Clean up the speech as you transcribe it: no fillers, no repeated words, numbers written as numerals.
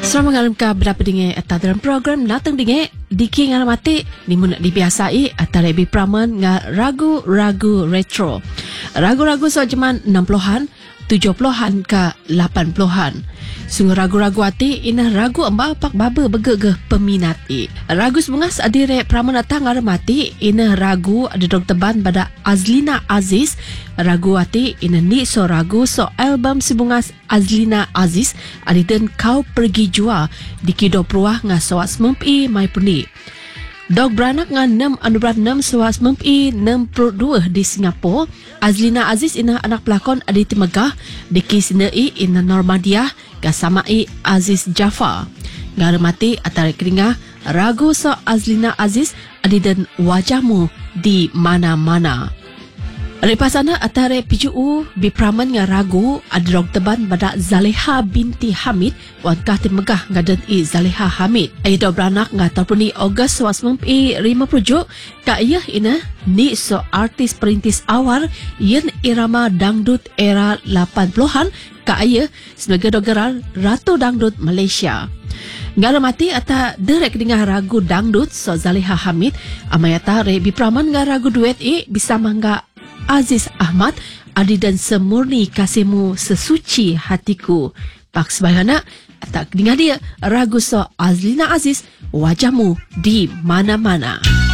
Selamat malam ke berapa dengan atas dalam program datang dengan Diki ngan mati ni mun dibiasai atas lebih praman ngan ragu-ragu retro. Ragu-ragu so zaman 60-an, 70-an ke 80-an. Sungguh ragu-ragu hati ina ragu amba pak baba begegeh peminat ragu sebungas adire praman datang ngan mati ina ragu ada dok teban pada Azlina Aziz. Ragu hati ina ni so ragu so album sebungas Azlina Aziz adiden kau pergi jua di kido pruah nga soas mempi mai puni. Dog beranak nga 6 anugerah 6 soas mempi 62 di Singapura. Azlina Aziz ina anak pelakon Aditi Megah di kisnei ina Normandia kasamai Aziz Jafar. Ngaremati atare keringa ragu so Azlina Aziz adiden wajahmu di mana-mana. Repasana atare PJU bipraman nga ragu adrog teban pada Zaleha binti Hamid wan katin megah ngadan Zaleha Hamid. Aido beranak nga terpuni Ogos was mempi 50 ka iya ina ni so artis perintis awal yen irama dangdut era 80-an ka iya sebagai dogeran Ratu Dangdut Malaysia. Ngara mati ata derek dengan ragu dangdut so Zaleha Hamid amayata re bipraman nga ragu duet bisa mangga Aziz Ahmad adi dan semurni kasihmu sesuci hatiku. Pak sebayana tak dengar dia ragu so Azlina Aziz wajahmu di mana-mana.